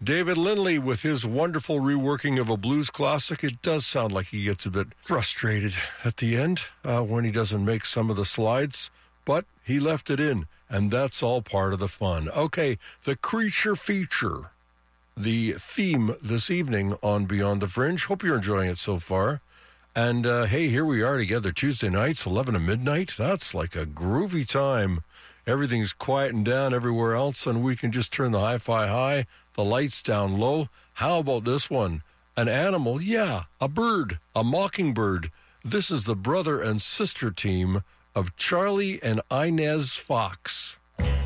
David Lindley with his wonderful reworking of a blues classic. It does sound like he gets a bit frustrated at the end when he doesn't make some of the slides, but he left it in, and that's all part of the fun. Okay, the Creature feature, the theme this evening on Beyond the Fringe. Hope you're enjoying it so far. And, hey, here we are together Tuesday nights, 11 to midnight. That's like a groovy time. Everything's quieting down everywhere else, and we can just turn the hi-fi high, the lights down low. How about this one? An animal, yeah, a bird, a mockingbird. This is the brother and sister team of Charlie and Inez Fox.